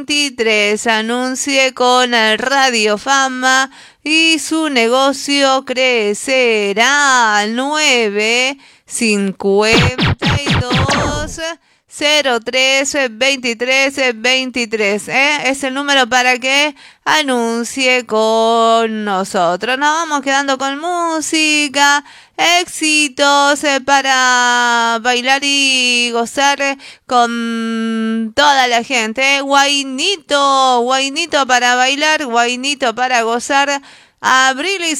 23 anuncie con el Radio Fama y su negocio crecerá. 952 03 23 23. Es el número para que anuncie con nosotros. Nos vamos quedando con música, éxitos para bailar y gozar con toda la gente. Guainito, guainito para bailar, guainito para gozar. Abril y